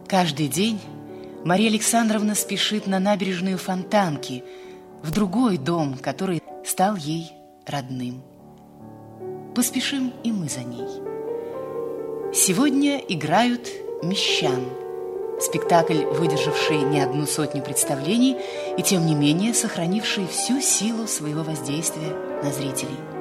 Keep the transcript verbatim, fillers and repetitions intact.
Каждый день Мария Александровна спешит на набережную Фонтанки, в другой дом, который стал ей родным. Поспешим и мы за ней. Сегодня играют «Мещан». Спектакль, выдержавший не одну сотню представлений и, тем не менее, сохранивший всю силу своего воздействия на зрителей.